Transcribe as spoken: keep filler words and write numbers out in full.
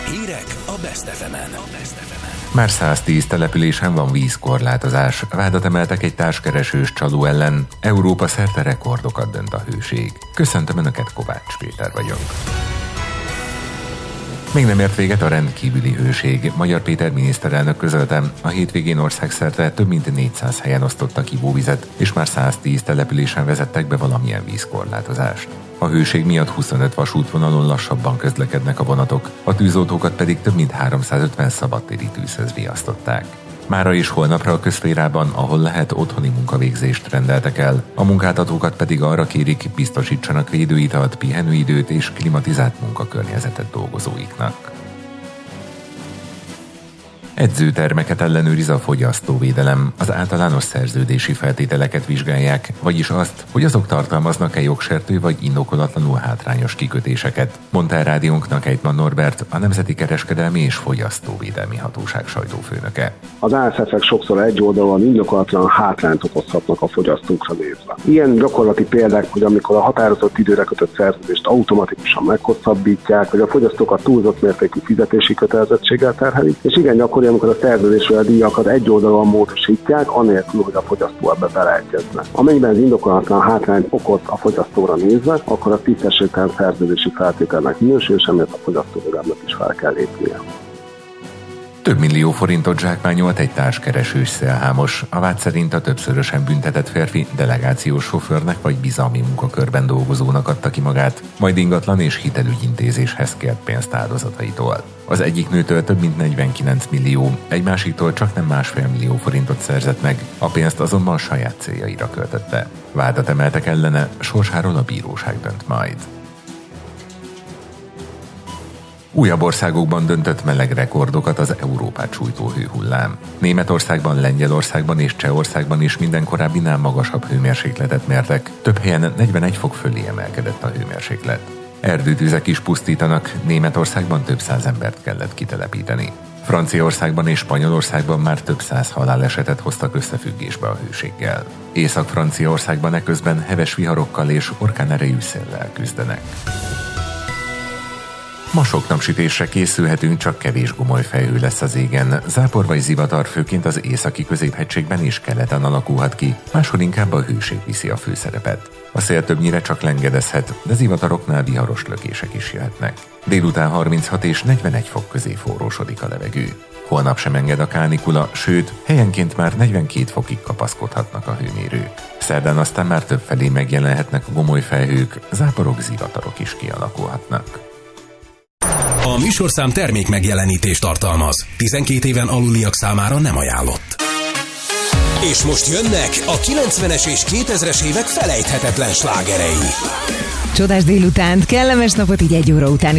Hírek a Best ef emen. Már száztíz településen van vízkorlátozás. Vádat emeltek egy társkeresős csaló ellen. Európa szerte rekordokat dönt a hőség. Köszöntöm Önöket, Kovács Péter vagyok. Még nem ért véget a rendkívüli hőség. Magyar Péter miniszterelnök közölte, a hétvégén országszerte több mint négyszáz helyen osztottak ivóvizet, és már száztíz településen vezettek be valamilyen vízkorlátozást. A hőség miatt huszonöt vasútvonalon lassabban közlekednek a vonatok, a tűzoltókat pedig több mint háromszázötven szabadtéri tűzhöz riasztották. Mára és holnapra a közszférában, ahol lehet, otthoni munkavégzést rendeltek el, a munkáltatókat pedig arra kérik, biztosítsanak védőitalt, pihenőidőt és klimatizált munkakörnyezetet dolgozóiknak. Edzőtermeket ellenőriz a fogyasztóvédelem. Az általános szerződési feltételeket vizsgálják, vagyis azt, hogy azok tartalmaznak-e jogsértő vagy indokolatlanul hátrányos kikötéseket, mondta el rádiónknak Ejtman Norbert, a Nemzeti Kereskedelmi és Fogyasztóvédelmi Hatóság sajtófőnöke. Az á es ef-ek sokszor egyoldalúan indokolatlan hátrányt okozhatnak a fogyasztókra nézve. Ilyen gyakorlati példák, hogy amikor a határozott időre kötött szerződést automatikusan meghosszabbítják, vagy a fogyasztókat túlzott mértékű fizetési kötelezettséggel terhelik, és igen gyakori, amikor a szerződésről a díjakat egyoldalúan módosítják, anélkül, hogy a fogyasztó ebbe beleegyezne. Amennyiben az indokolatlan hátrányt okoz a fogyasztóra nézve, akkor a tisztességtelen szerződési feltételnek minősül, és emiatt a fogyasztóvédelemnek is fel kell lépnie. Több millió forintot zsákmányolt egy társkeresős szélhámos. A vád szerint a többszörösen büntetett férfi delegációs sofőrnek vagy bizalmi munkakörben dolgozónak adta ki magát, majd ingatlan és hitelügyintézéshez kért pénzt áldozataitól. Az egyik nőtől több mint negyvenkilenc millió, egy másiktól csak nem másfél millió forintot szerzett meg, a pénzt azonban saját céljaira költötte. Vádat emeltek ellene, sorsáról a bíróság dönt majd. Újabb országokban döntött meleg rekordokat az Európát sújtó hőhullám. Németországban, Lengyelországban és Csehországban is minden korábbinál magasabb hőmérsékletet mértek, több helyen negyvenegy fok fölé emelkedett a hőmérséklet. Erdőtüzek is pusztítanak, Németországban több száz embert kellett kitelepíteni. Franciaországban és Spanyolországban már több száz halálesetet hoztak összefüggésbe a hőséggel. Észak-Franciaországban eközben heves viharokkal és orkánerejű széllel küzdenek. Ma sok napsütésre készülhetünk, csak kevés gomoly felhő lesz az égen. Zápor vagy zivatar főként az északi középhegységben és keleten alakulhat ki, máshol inkább a hőség viszi a főszerepet. A szél többnyire csak lengedezhet, de zivataroknál viharos lökések is jöhetnek. Délután harminchat és negyvenegy fok közé forrósodik a levegő. Holnap sem enged a kánikula, sőt, helyenként már negyvenkét fokig kapaszkodhatnak a hőmérők. Szerdán aztán már többfelé megjelenhetnek a gomoly felhők, záporok, zivatarok is kialakulhatnak. A műsorszám termék megjelenítést tartalmaz. tizenkét éven aluliak számára nem ajánlott. És most jönnek a kilencvenes és kétezres évek felejthetetlen slágerei. Csodás délutánt, kellemes napot így egy óra után.